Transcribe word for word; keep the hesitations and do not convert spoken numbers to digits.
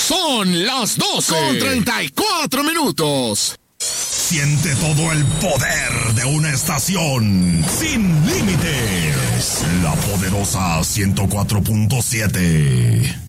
Son las doce con treinta y cuatro minutos. Siente todo el poder de una estación sin límites. La poderosa ciento cuatro punto siete.